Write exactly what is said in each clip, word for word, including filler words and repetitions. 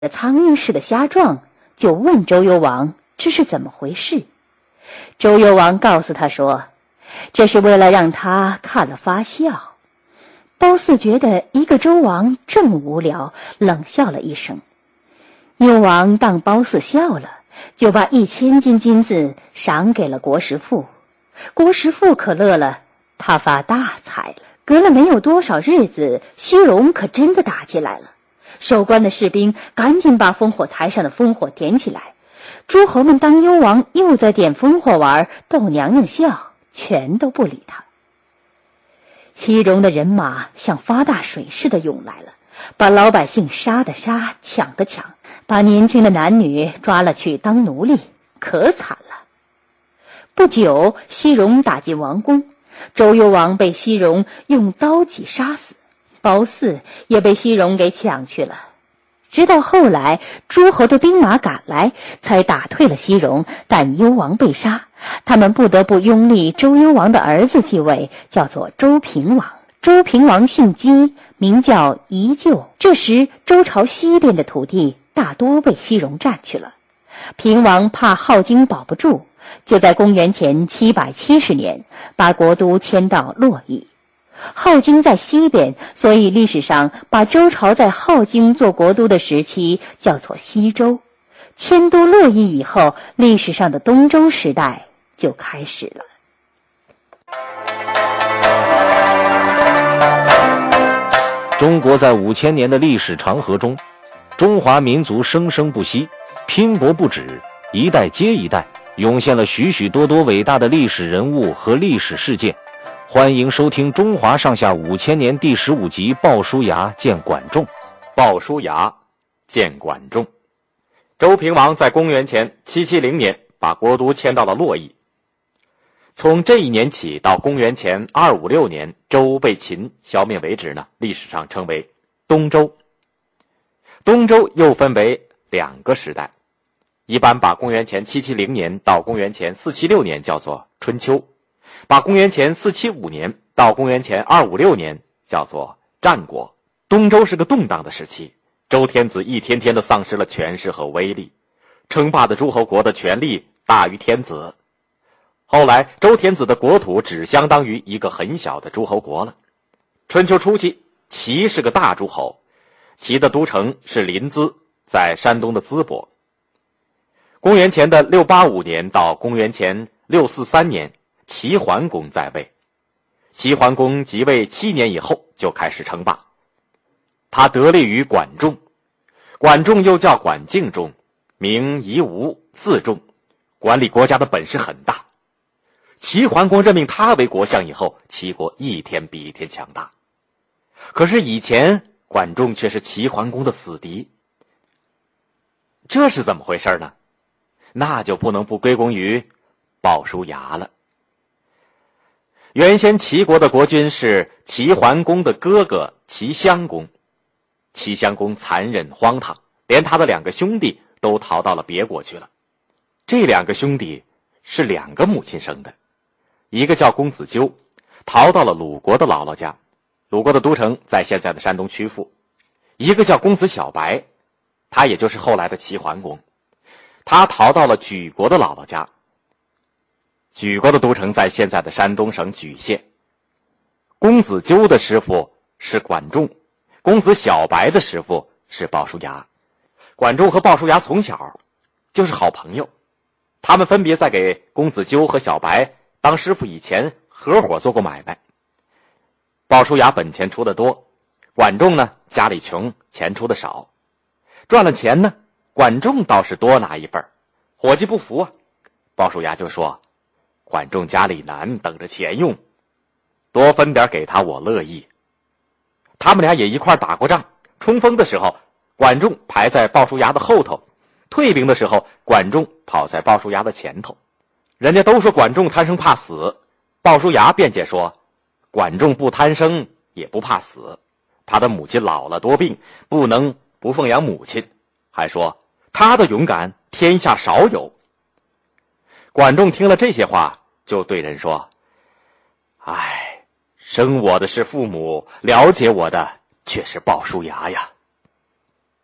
苍蝇似的瞎撞，就问周幽王这是怎么回事。周幽王告诉他说，这是为了让他看了发笑。褒姒觉得一个周王这么无聊，冷笑了一声。幽王当褒姒笑了，就把一千斤金子赏给了国师傅。国师傅可乐了，他发大财了。隔了没有多少日子，西戎可真的打起来了。守关的士兵赶紧把烽火台上的烽火点起来，诸侯们当幽王又在点烽火玩，逗娘娘笑，全都不理他。西戎的人马像发大水似的涌来了，把老百姓杀的杀，抢的抢，把年轻的男女抓了去当奴隶，可惨了。不久，西戎打进王宫，周幽王被西戎用刀戟杀死，褒姒也被西戎给抢去了。直到后来诸侯的兵马赶来，才打退了西戎，但幽王被杀，他们不得不拥立周幽王的儿子继位，叫做周平王。周平王姓姬，名叫宜臼。这时周朝西边的土地大多被西戎占去了，平王怕镐京保不住，就在公元前七百七十年把国都迁到洛邑。镐京在西边，所以历史上把周朝在镐京做国都的时期叫做西周。迁都洛邑以后，历史上的东周时代就开始了。 中国在五千年的历史长河中，中华民族生生不息，拼搏不止，一代接一代，涌现了许许多多伟大的历史人物和历史事件。欢迎收听《中华上下五千年》第十五集《鲍叔牙见管仲》。 鲍叔牙见管仲。周平王在公元前七七零年把国都迁到了洛邑。从这一年起到公元前二五六年周被秦消灭为止呢，历史上称为东周。东周又分为两个时代，一般把公元前七七零年到公元前四七六年叫做春秋，把公元前四七五年到公元前二五六年叫做战国。东周是个动荡的时期，周天子一天天的丧失了权势和威力，称霸的诸侯国的权力大于天子。后来周天子的国土只相当于一个很小的诸侯国了。春秋初期，齐是个大诸侯，齐的都城是临淄，在山东的淄博。公元前的六八五年到公元前六四三年，齐桓公在位。齐桓公即位七年以后就开始称霸，他得力于管仲。管仲又叫管敬仲，名夷吾，字仲，管理国家的本事很大。齐桓公任命他为国相以后，齐国一天比一天强大。可是以前管仲却是齐桓公的死敌，这是怎么回事呢？那就不能不归功于鲍叔牙了。原先齐国的国君是齐桓公的哥哥齐襄公，齐襄公残忍荒唐，连他的两个兄弟都逃到了别国去了。这两个兄弟是两个母亲生的，一个叫公子纠，逃到了鲁国的姥姥家，鲁国的都城在现在的山东曲阜；一个叫公子小白，他也就是后来的齐桓公，他逃到了莒国的姥姥家，莒国的都城在现在的山东省莒县。公子纠的师傅是管仲，公子小白的师傅是鲍叔牙。管仲和鲍叔牙从小就是好朋友，他们分别在给公子纠和小白当师傅以前合伙做过买卖。鲍叔牙本钱出得多，管仲呢家里穷，钱出的少。赚了钱呢，管仲倒是多拿一份，伙计不服啊，鲍叔牙就说，管仲家里难，等着钱用，多分点给他我乐意。他们俩也一块打过仗，冲锋的时候管仲排在鲍叔牙的后头，退兵的时候管仲跑在鲍叔牙的前头。人家都说管仲贪生怕死，鲍叔牙辩解说，管仲不贪生也不怕死，他的母亲老了多病，不能不奉养母亲，还说他的勇敢天下少有。管仲听了这些话，就对人说，唉，生我的是父母，了解我的却是鲍叔牙呀。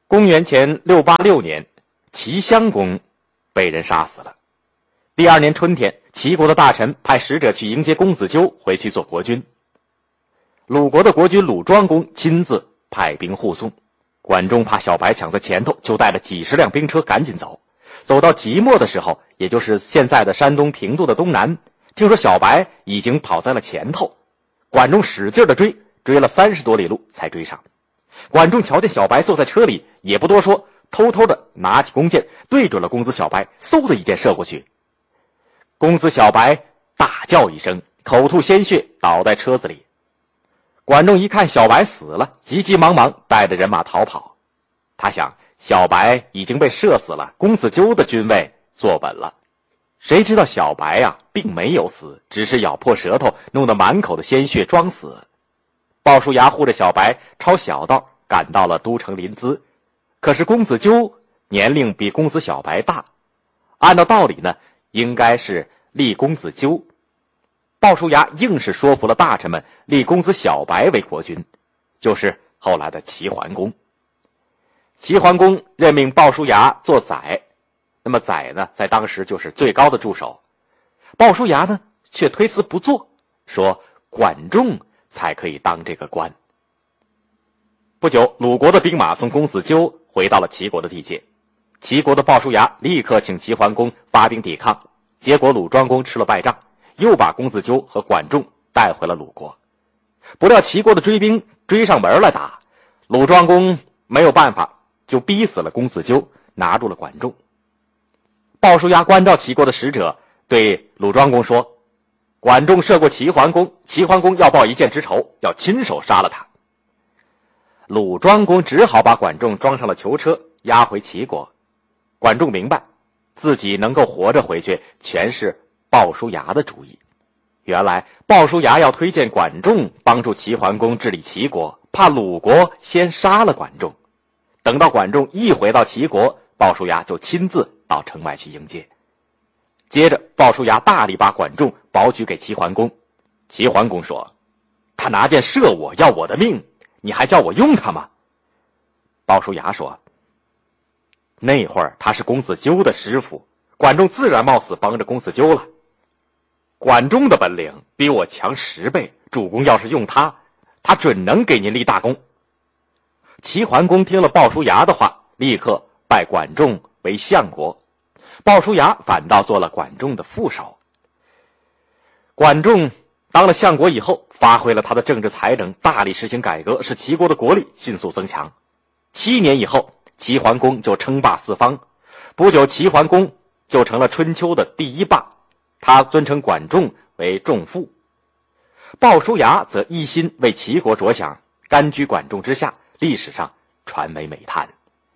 公元前六八六年，齐襄公被人杀死了。第二年春天，齐国的大臣派使者去迎接公子纠回去做国君。鲁国的国君鲁庄公亲自派兵护送，管仲怕小白抢在前头，就带了几十辆兵车赶紧走。走到即墨的时候，也就是现在的山东平度的东南，听说小白已经跑在了前头，管仲使劲的追，追了三十多里路才追上。管仲瞧见小白坐在车里，也不多说，偷偷的拿起弓箭对准了公子小白，嗖的一箭射过去。公子小白大叫一声，口吐鲜血，倒在车子里。管仲一看小白死了，急急忙忙带着人马逃跑。他想小白已经被射死了，公子纠的君位坐稳了。谁知道小白啊并没有死，只是咬破舌头，弄得满口的鲜血装死。鲍叔牙护着小白抄小道赶到了都城临淄，可是公子纠年龄比公子小白大，按照道理呢应该是立公子纠。鲍叔牙硬是说服了大臣们立公子小白为国君，就是后来的齐桓公。齐桓公任命鲍叔牙做宰，那么宰呢在当时就是最高的助手。鲍叔牙呢却推辞不做，说管仲才可以当这个官。不久，鲁国的兵马送公子纠回到了齐国的地界。齐国的鲍叔牙立刻请齐桓公发兵抵抗，结果鲁庄公吃了败仗，又把公子纠和管仲带回了鲁国。不料齐国的追兵追上门来打，鲁庄公没有办法，就逼死了公子纠，拿住了管仲。鲍叔牙关照齐国的使者，对鲁庄公说，管仲射过齐桓公，齐桓公要报一箭之仇，要亲手杀了他。鲁庄公只好把管仲装上了囚车，押回齐国。管仲明白自己能够活着回去，全是鲍叔牙的主意。原来鲍叔牙要推荐管仲帮助齐桓公治理齐国，怕鲁国先杀了管仲。等到管仲一回到齐国，鲍叔牙就亲自到城外去迎接。接着鲍叔牙大力把管仲保举给齐桓公。齐桓公说，他拿箭射我，要我的命，你还叫我用他吗？鲍叔牙说，那会儿他是公子纠的师傅，管仲自然冒死帮着公子纠了。管仲的本领比我强十倍，主公要是用他，他准能给您立大功。齐桓公听了鲍叔牙的话，立刻拜管仲为相国，鲍叔牙反倒做了管仲的副手。管仲当了相国以后，发挥了他的政治才能，大力实行改革，使齐国的国力迅速增强。七年以后，齐桓公就称霸四方，不久齐桓公就成了春秋的第一霸，他尊称管仲为仲父。鲍叔牙则一心为齐国着想，甘居管仲之下，历史上传为美谈。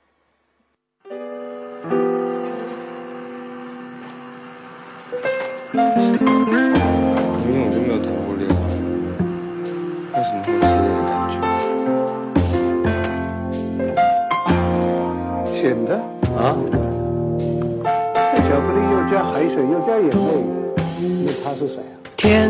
因为我就没有谈过恋爱，为什么会有失恋的感觉？ 咸的啊？ 巧克力又加海水又加眼泪，那他是谁啊？ 天